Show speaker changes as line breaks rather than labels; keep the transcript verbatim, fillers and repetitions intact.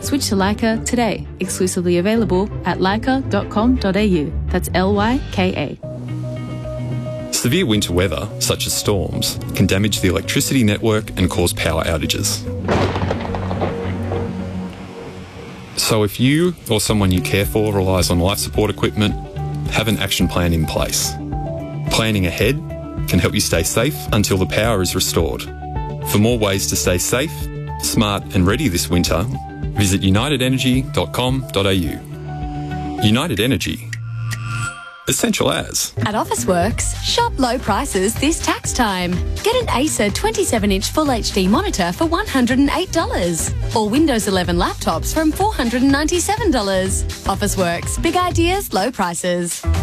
Switch to Leica today. Exclusively available at leica dot com dot a u. That's L Y K A.
Severe winter weather, such as storms, can damage the electricity network and cause power outages. So if you or someone you care for relies on life support equipment, have an action plan in place. Planning ahead can help you stay safe until the power is restored. For more ways to stay safe, smart and ready this winter, visit united energy dot com dot a u. United Energy. Essential as.
At Officeworks, shop low prices this tax time. Get an Acer twenty-seven inch Full H D monitor for one hundred and eight dollars or Windows eleven laptops from four hundred and ninety-seven dollars. Officeworks, big ideas, low prices.